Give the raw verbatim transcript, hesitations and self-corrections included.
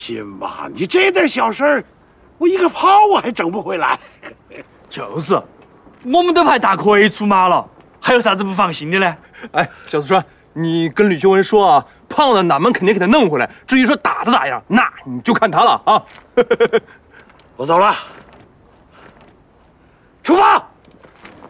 亲妈，你这点小事儿，我一个炮我还整不回来。 就是，我们都派大奎出马了，还有啥子不放心的呢？ 哎，小四川，你跟吕秀文说啊，胖的俺们肯定给他弄回来。至于说打的咋样，那你就看他了啊。 我走了，出发。